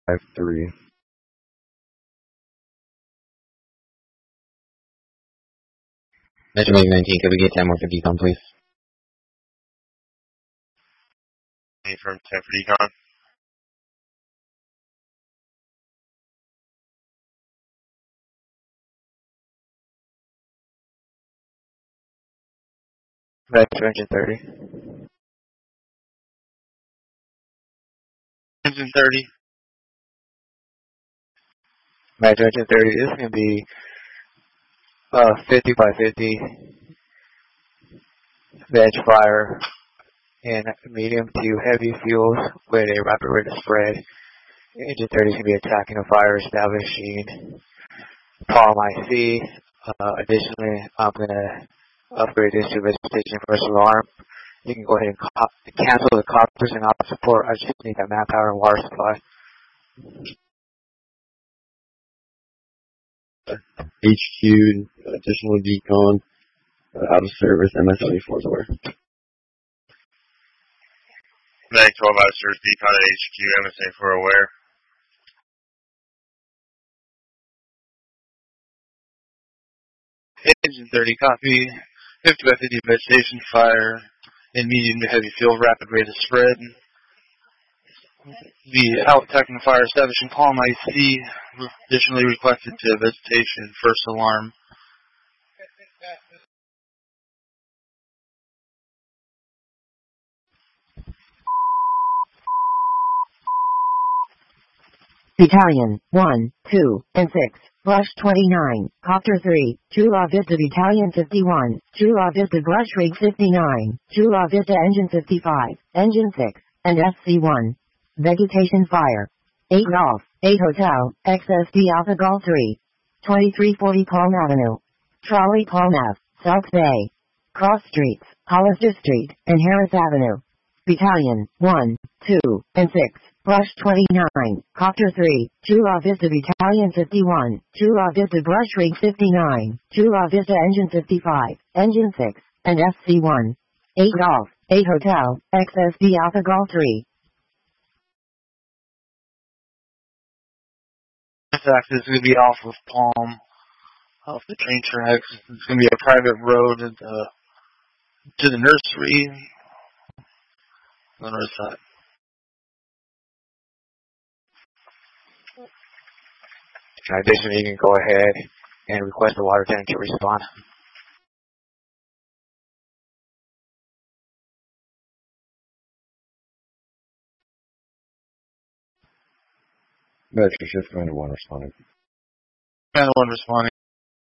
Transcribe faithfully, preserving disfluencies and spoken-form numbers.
five three. Metro Mag nineteen, could we get ten more for decon, please? From ten for decon. Metro engine thirty. Engine thirty. Metro engine thirty. This is going to be uh, fifty by fifty. Veg fire in medium to heavy fuels with a rapid rate of spread. Engine thirty is going to be attacking a fire establishing Palm I C. Uh, additionally, I'm going to upgrade this to vegetation first alarm. You can go ahead and co- cancel the coppers and op support. I just need that manpower and water supply. H Q, additional decon, uh, out of service, M S twenty-four is aware. Mag twelve out of service, decon at H Q, M S twenty-four aware. Engine thirty, copy. fifty by fifty vegetation fire in medium to heavy fuel, rapid rate of spread. The out attacking the fire establishing Palm I C, additionally requested to vegetation first alarm. Battalion, one, two, and six, Brush twenty-nine, Copter three, Chula Vista Battalion fifty-one, Chula Vista Brush Rig fifty-nine, Chula Vista Engine fifty-five, Engine six, and S C one. Vegetation fire. eight Golf, eight Hotel, X S D Alpha Golf three. twenty-three forty Palm Avenue. Trolley Palm Ave, South Bay. Cross Streets, Hollister Street, and Harris Avenue. Battalion, one, two, and six. Brush twenty-nine, Copter three, Chula Vista Battalion fifty-one, Chula Vista Brush Rig fifty-nine, Chula Vista Engine fifty-five, Engine six, and S C one. eight Golf, eight Hotel, X S D Alpha Golf three. This access is going to be off of Palm, off the train tracks. It's going to be a private road at the, to the nursery on the north side. Additionally, you can go ahead and request the water tank to respond. Metro shift commander one responding. Commander one responding.